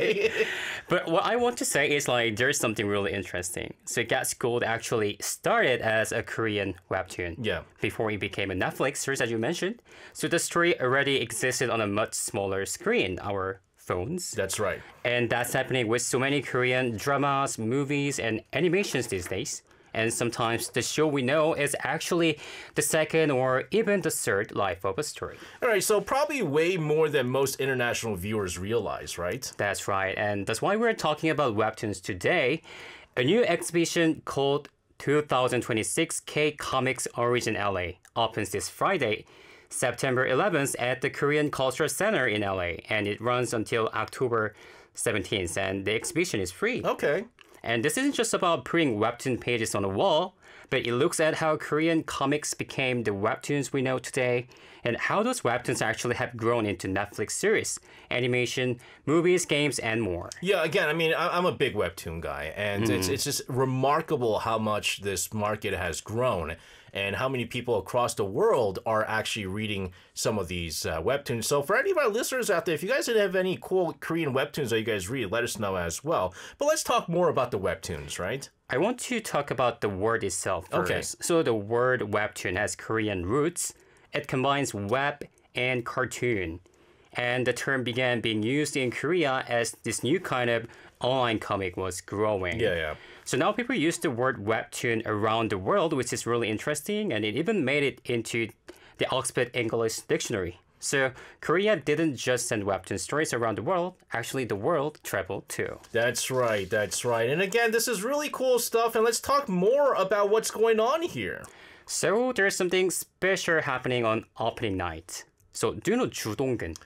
Okay. But what I want to say is like there's something really interesting. So Get Schooled actually started as a Korean webtoon. Yeah. Before it became a Netflix series, as you mentioned. So the story already existed on a much smaller screen, our phones. That's right. And that's happening with so many Korean dramas, movies, and animations these days. And sometimes the show we know is actually the second or even the third life of a story. All right, so probably way more than most international viewers realize, right? That's right. And that's why we're talking about webtoons today. A new exhibition called 2026 K Comics Origin LA opens this Friday, September 11th at the Korean Cultural Center in LA. And it runs until October 17th. And the exhibition is free. Okay. And this isn't just about putting webtoon pages on a wall, but it looks at how Korean comics became the webtoons we know today, and how those webtoons actually have grown into Netflix series, animation, movies, games, and more. Yeah, again, I mean, I'm a big webtoon guy, and it's just remarkable how much this market has grown and how many people across the world are actually reading some of these webtoons. So for any of our listeners out there, if you guys have any cool Korean webtoons that you guys read, let us know as well. But let's talk more about the webtoons, right? I want to talk about the word itself first. Okay. So the word webtoon has Korean roots. It combines web and cartoon. And the term began being used in Korea as this new kind of online comic was growing. Yeah. So now people use the word webtoon around the world, which is really interesting, and it even made it into the Oxford English Dictionary. So Korea didn't just send webtoon stories around the world, actually the world traveled too. That's right. And again, this is really cool stuff, and let's talk more about what's going on here. So there's something special happening on opening night. So do you know 주동근?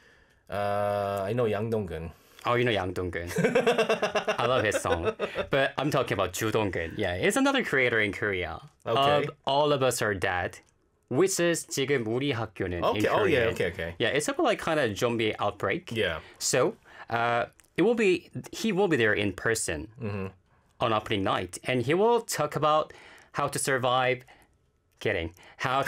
I know Yang Dong-gun. Oh, you know Yang Dong-gun. I love his song. But I'm talking about Ju Dong-gun. Yeah, it's another creator in Korea. Okay. All of Us Are Dead, which is 지금 우리 학교는 Okay. in Oh, yeah. Korean. Okay. Yeah, it's about like kind of zombie outbreak. Yeah. So he will be there in person on opening night, and he will talk about how to survive. How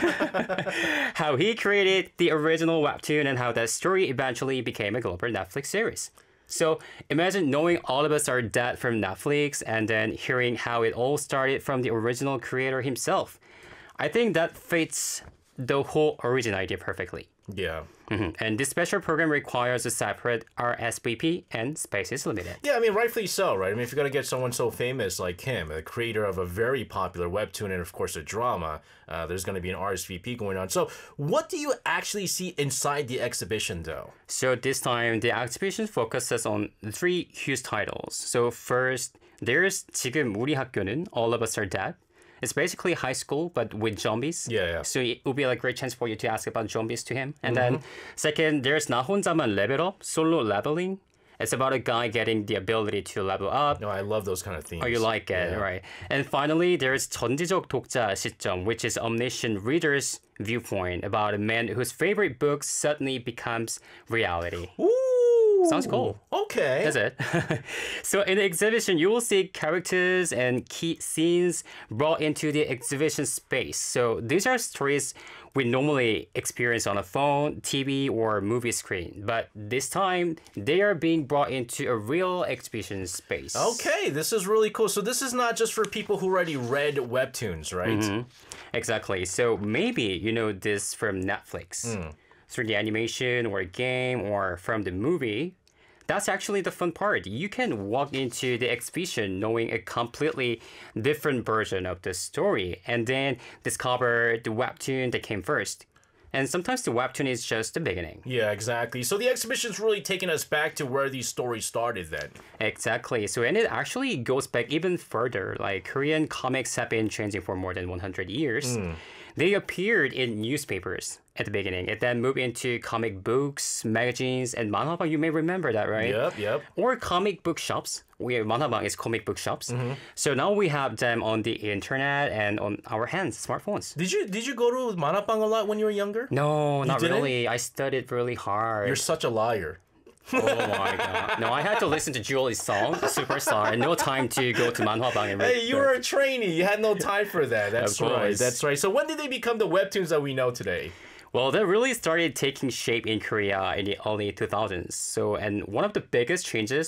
he created the original webtoon and how that story eventually became a global Netflix series. So imagine knowing All of Us Are Dead from Netflix and then hearing how it all started from the original creator himself. I think that fits the whole origin idea perfectly. Yeah. And this special program requires a separate RSVP and space is limited. Yeah, I mean, rightfully so, right? I mean, if you're going to get someone so famous like him, the creator of a very popular webtoon and, of course, a drama, there's going to be an RSVP going on. So what do you actually see inside the exhibition, though? So this time, the exhibition focuses on three huge titles. So first, there's 지금 우리 학교는 All of Us Are Dead. It's basically high school, but with zombies. Yeah. So it would be a great chance for you to ask about zombies to him. And then second, there's 나 혼자만 level up, solo leveling. It's about a guy getting the ability to level up. No, I love those kind of themes. Oh, you like it, Yeah. right? And finally, there's 전지적 독자 시점, which is omniscient reader's viewpoint about a man whose favorite book suddenly becomes reality. Ooh. Sounds cool. Okay. That's it. So in the exhibition, you will see characters and key scenes brought into the exhibition space. So these are stories we normally experience on a phone, TV, or movie screen. But this time, they are being brought into a real exhibition space. Okay, this is really cool. So this is not just for people who already read webtoons, right? Exactly. So maybe you know this from Netflix. Through the animation or game or from the movie. That's actually the fun part. You can walk into the exhibition knowing a completely different version of the story and then discover the webtoon that came first. And sometimes the webtoon is just the beginning. Yeah, exactly. So the exhibition's really taking us back to where these stories started then. Exactly. So, and it actually goes back even further. Like Korean comics have been changing for more than 100 years. They appeared in newspapers at the beginning. It then moved into comic books, magazines, and manhwa. You may remember that, right? Yep. Or comic book shops. Manhwa is comic book shops. So now we have them on the internet and on our hands, smartphones. Did you go to Manapang a lot when you were younger? No, not didn't? really. I studied really hard. You're such a liar. Oh my god. No, I had to listen to Julie's song, Superstar, and no time to go to manhwabang and read. Hey, you were a trainee. You had no time for that. That's Of right. course. That's right. So when did they become the webtoons that we know today? Well, that really started taking shape in Korea in the early 2000s. So, and one of the biggest changes